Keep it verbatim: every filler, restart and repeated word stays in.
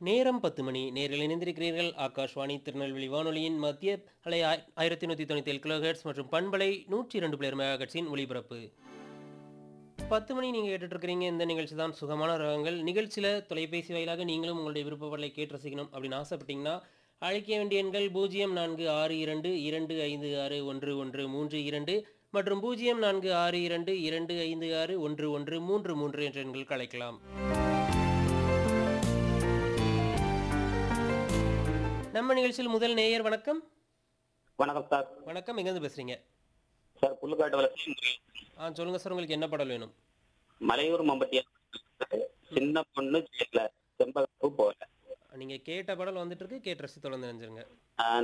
நேரம் பத்து மணி நேரில் இணைந்திருக்கிறீர்கள். ஆகாஷ்வாணி திருநெல்வேலி வானொலியின் மத்திய அலை ஆய்- ஆயிரத்தி நூற்றி தொண்ணூற்றி ஏழு கிலோஹெர்ட்ஸ் மற்றும் பண்பலை நூற்றி இரண்டு பிளேர் மெகாஹெர்ட்ஸின் ஒளிபரப்பு. பத்து மணி நீங்கள் கேட்டுட்டு இருக்கிறீங்க. இந்த நிகழ்ச்சி தான் சுகமான ரகங்கள். நிகழ்ச்சியில் தொலைபேசி வாயிலாக நீங்களும் உங்களுடைய விருப்பப்படலை கேட்டு ரசிக்கணும் அப்படின்னு ஆசைப்பட்டீங்கன்னா அழைக்க வேண்டிய எண்கள் பூஜ்ஜியம் நான்கு ஆறு இரண்டு இரண்டு ஐந்து ஆறு ஒன்று ஒன்று மூன்று இரண்டு மற்றும் பூஜ்ஜியம் நான்கு ஆறு இரண்டு இரண்டு ஐந்து ஆறு ஒன்று ஒன்று மூன்று மூன்று என்ற எண்களுக்கு அழைக்கலாம். நம்ம நிகழ்ச்சியில் முதல் நேயர் வணக்கம். வணக்கம் சார். வணக்கம், எங்கேருந்து பேசுறீங்க? சார் புல்லுக்காட்டு வளர்ச்சி ஆ சொல்லுங்க சார், உங்களுக்கு என்ன பாடல் வேணும்? மலையூர் மம்பட்டியா சின்ன பொண்ணு ஜெயில செம்பகப்பூ போல. நீங்க கேட்ட பாடல் வந்துட்டு இருக்கு, கேட்டு ரசி தொடர்ந்து நினைஞ்சிருங்க. ஆஹ்